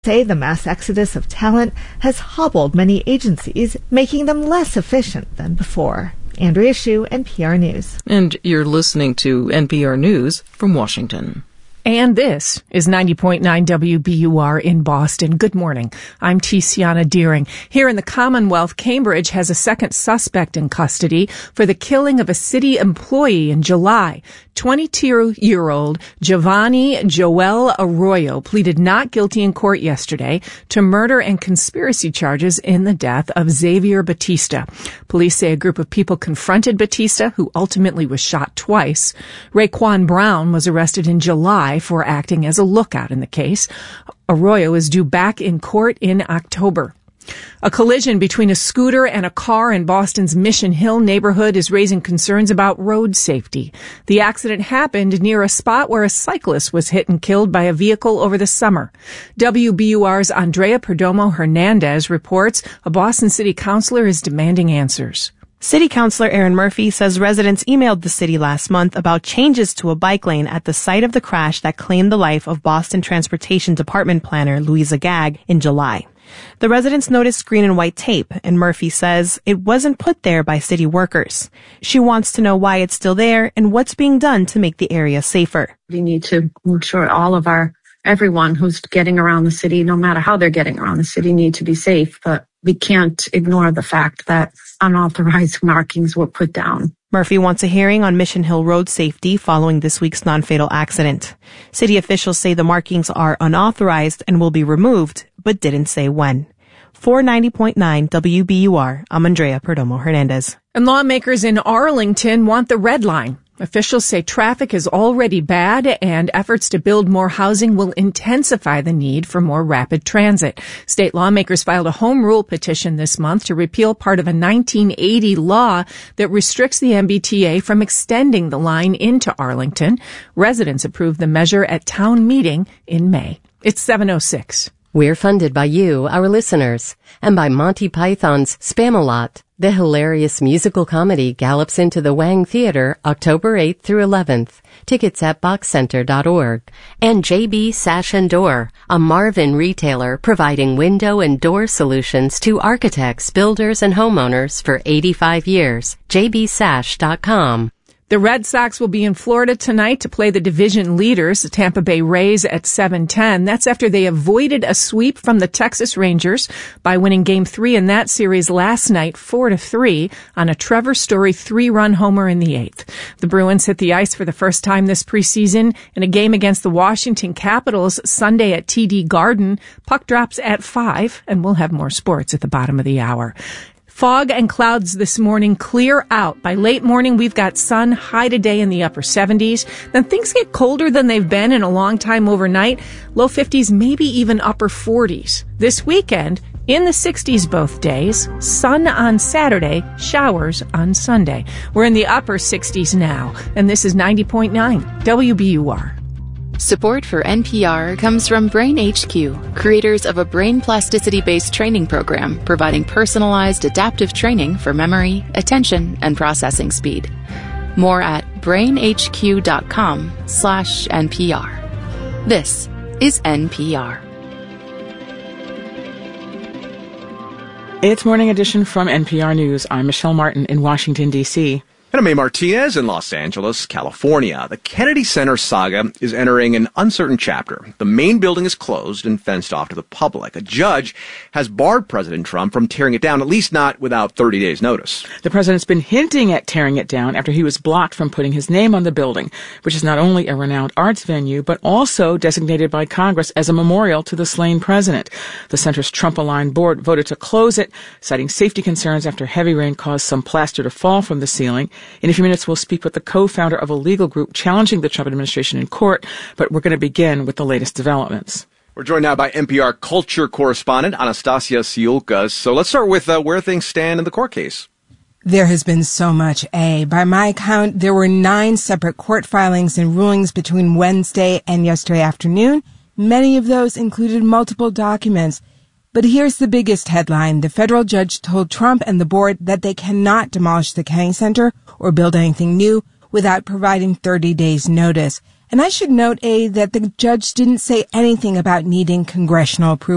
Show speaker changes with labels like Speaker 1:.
Speaker 1: say the mass exodus of talent has hobbled many agencies, making them less efficient than before. Andrea Hsu, NPR News.
Speaker 2: And you're listening to NPR News from Washington.
Speaker 3: And this is 90.9 WBUR in Boston. Good morning. I'm Tiziana Deering. Here in the Commonwealth, Cambridge has a second suspect in custody for the killing of a city employee in July. 22-year-old Giovanni Joel Arroyo pleaded not guilty in court yesterday to murder and conspiracy charges in the death of Xavier Batista. Police say a group of people confronted Batista, who ultimately was shot twice. Raekwon Brown was arrested in July for acting as a lookout in the case. Arroyo is due back in court in October. A collision between a scooter and a car in Boston's Mission Hill neighborhood is raising concerns about road safety. The accident happened near a spot where a cyclist was hit and killed by a vehicle over the summer. WBUR's Andrea Perdomo Hernandez reports a Boston city councilor is demanding answers.
Speaker 4: City Councilor Erin Murphy says residents emailed the city last month about changes to a bike lane at the site of the crash that claimed the life of Boston Transportation Department planner Louisa Gagg in July. The residents noticed green and white tape, and Murphy says it wasn't put there by city workers. She wants to know why it's still there and what's being done to make the area safer.
Speaker 5: We need to make sure everyone who's getting around the city, no matter how they're getting around the city, need to be safe. But we can't ignore the fact that unauthorized markings were put down.
Speaker 4: Murphy wants a hearing on Mission Hill road safety following this week's non-fatal accident. City officials say the markings are unauthorized and will be removed, but didn't say when. For 90.9 WBUR, I'm Andrea Perdomo Hernandez.
Speaker 3: And lawmakers in Arlington want the Red Line. Officials say traffic is already bad and efforts to build more housing will intensify the need for more rapid transit. State lawmakers filed a home rule petition this month to repeal part of a 1980 law that restricts the MBTA from extending the line into Arlington. Residents approved the measure at town meeting in May. It's 7:06.
Speaker 6: We're funded by you, our listeners, and by Monty Python's Spamalot. The hilarious musical comedy gallops into the Wang Theater October 8th through 11th. Tickets at boxcenter.org. And JB Sash & Door, a Marvin retailer providing window and door solutions to architects, builders, and homeowners for 85 years. jbsash.com.
Speaker 3: The Red Sox will be in Florida tonight to play the division leaders, the Tampa Bay Rays, at 7:10. That's after they avoided a sweep from the Texas Rangers by winning Game 3 in that series last night, 4-3, on a Trevor Story 3-run homer in the 8th. The Bruins hit the ice for the first time this preseason in a game against the Washington Capitals Sunday at TD Garden. Puck drops at 5, and we'll have more sports at the bottom of the hour. Fog and clouds this morning clear out. By late morning, we've got sun, high today in the upper 70s. Then things get colder than they've been in a long time overnight. Low 50s, maybe even upper 40s. This weekend, in the 60s both days. Sun on Saturday, showers on Sunday. We're in the upper 60s now, and this is 90.9 WBUR.
Speaker 7: Support for NPR comes from Brain HQ, creators of a brain plasticity-based training program providing personalized adaptive training for memory, attention, and processing speed. More at brainhq.com/NPR. This is NPR.
Speaker 8: It's Morning Edition from NPR News. I'm Michelle Martin in Washington, D.C.
Speaker 9: And I'm A. Martinez in Los Angeles, California. The Kennedy Center saga is entering an uncertain chapter. The main building is closed and fenced off to the public. A judge has barred President Trump from tearing it down, at least not without 30 days' notice.
Speaker 8: The president's been hinting at tearing it down after he was blocked from putting his name on the building, which is not only a renowned arts venue, but also designated by Congress as a memorial to the slain president. The center's Trump-aligned board voted to close it, citing safety concerns after heavy rain caused some plaster to fall from the ceiling. In a few minutes, we'll speak with the co-founder of a legal group challenging the Trump administration in court, but we're going to begin with the latest developments.
Speaker 9: We're joined now by NPR culture correspondent Anastasia Siulka. So let's start with where things stand in the court case.
Speaker 10: There has been so much, By my count, there were 9 separate court filings and rulings between Wednesday and yesterday afternoon. Many of those included multiple documents. But here's the biggest headline. The federal judge told Trump and the board that they cannot demolish the Kennedy Center or build anything new without providing 30 days notice. And I should note, that the judge didn't say anything about needing congressional approval.